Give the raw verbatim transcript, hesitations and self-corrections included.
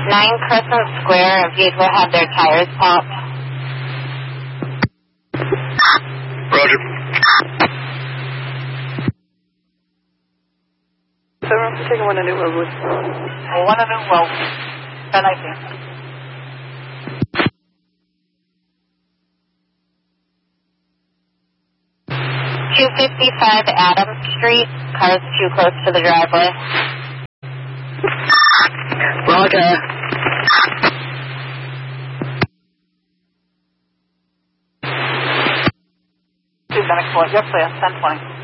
nine Crescent Square, a vehicle had their tires popped. Roger. Seven, taking one to New Roadwood. One to New Roadwood. ten nineteen. two fifty-five Adams Street. Car's too close to the driveway. Roger. Two Phoenix Point. You're clear. ten twenty.